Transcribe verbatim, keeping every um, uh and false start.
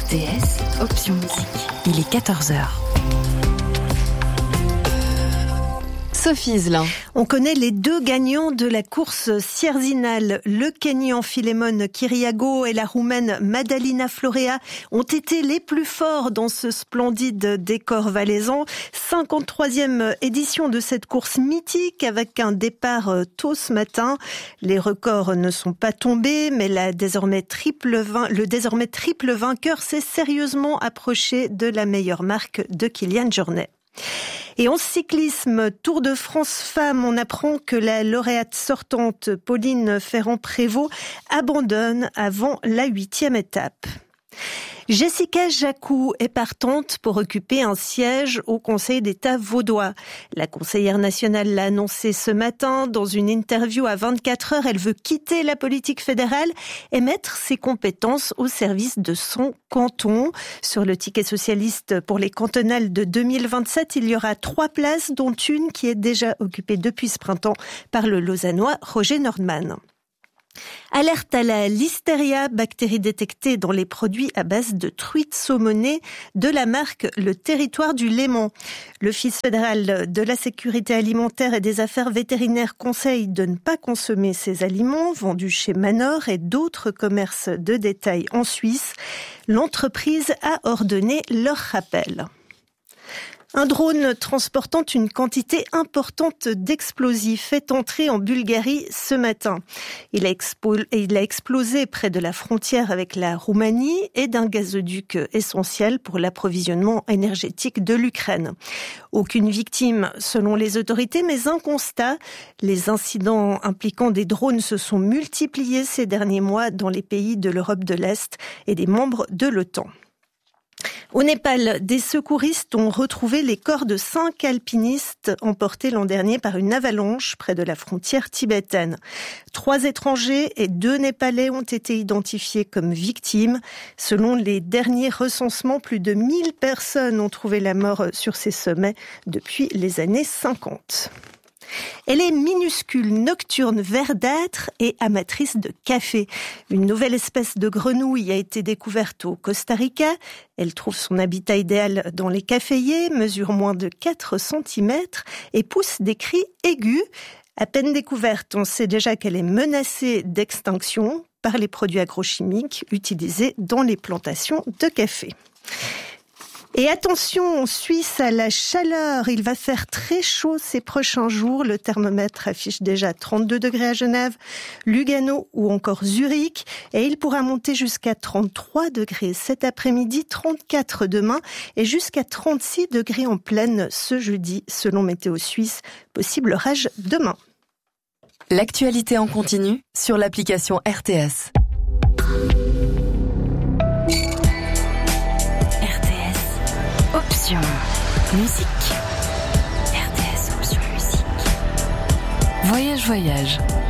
R T S, option musique. Il est quatorze heures. Sophie Iselin. On connaît les deux gagnants de la course Sierzinal. Le Kényan Philémon Kiriago et la Roumaine Madalina Florea ont été les plus forts dans ce splendide décor valaisan. cinquante-troisième édition de cette course mythique avec un départ tôt ce matin. Les records ne sont pas tombés, mais la désormais triple vain... le désormais triple vainqueur s'est sérieusement approché de la meilleure marque de Kylian Jornet. Et en cyclisme, Tour de France Femmes, on apprend que la lauréate sortante Pauline Ferrand-Prévot abandonne avant la huitième étape. Jessica Jacou est partante pour occuper un siège au Conseil d'État vaudois. La conseillère nationale l'a annoncé ce matin dans une interview à vingt-quatre heures. Elle veut quitter la politique fédérale et mettre ses compétences au service de son canton. Sur le ticket socialiste pour les cantonales de deux mille vingt-sept, il y aura trois places, dont une qui est déjà occupée depuis ce printemps par le Lausannois Roger Nordman. Alerte à la listeria, bactérie détectée dans les produits à base de truite saumonée de la marque Le Territoire du Léman. L'Office fédéral de la sécurité alimentaire et des affaires vétérinaires conseille de ne pas consommer ces aliments vendus chez Manor et d'autres commerces de détail en Suisse. L'entreprise a ordonné leur rappel. Un drone transportant une quantité importante d'explosifs est entré en Bulgarie ce matin. Il a, expo- il a explosé près de la frontière avec la Roumanie et d'un gazoduc essentiel pour l'approvisionnement énergétique de l'Ukraine. Aucune victime selon les autorités, mais un constat. Les incidents impliquant des drones se sont multipliés ces derniers mois dans les pays de l'Europe de l'Est et des membres de l'OTAN. Au Népal, des secouristes ont retrouvé les corps de cinq alpinistes emportés l'an dernier par une avalanche près de la frontière tibétaine. Trois étrangers et deux Népalais ont été identifiés comme victimes. Selon les derniers recensements, plus de mille personnes ont trouvé la mort sur ces sommets depuis les années cinquante. Elle est minuscule, nocturne, verdâtre et amatrice de café. Une nouvelle espèce de grenouille a été découverte au Costa Rica. Elle trouve son habitat idéal dans les caféiers, mesure moins de quatre centimètres et pousse des cris aigus. À peine découverte, on sait déjà qu'elle est menacée d'extinction par les produits agrochimiques utilisés dans les plantations de café. Et attention, en Suisse, à la chaleur. Il va faire très chaud ces prochains jours. Le thermomètre affiche déjà trente-deux degrés à Genève, Lugano ou encore Zurich. Et il pourra monter jusqu'à trente-trois degrés cet après-midi, trente-quatre demain et jusqu'à trente-six degrés en pleine ce jeudi, selon Météo Suisse. Possible orage demain. L'actualité en continu sur l'application R T S. Option musique. R T S, option musique. Voyage, voyage.